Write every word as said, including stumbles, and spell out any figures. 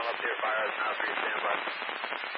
I'm up here, fire now for your standby.